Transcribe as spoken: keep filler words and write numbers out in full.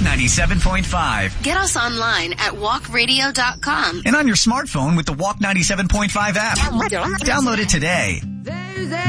ninety-seven point five. Get us online at walk radio dot com. And on your smartphone with the Walk ninety-seven point five app. Download it today.